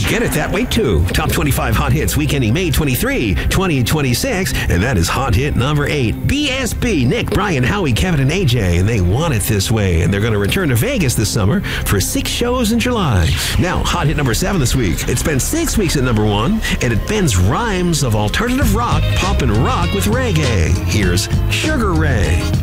Get it that way, too. Top 25 Hot Hits weekending May 23, 20, and 26. And that is Hot Hit number 8. BSB, Nick, Brian, Howie, Kevin, and AJ. And they want it this way. And they're going to return to Vegas this summer for 6 shows in July. Now, Hot Hit number 7 this week. It spent 6 weeks at number 1. And it bends rhymes of alternative rock, pop, and rock with reggae. Here's Sugar Ray.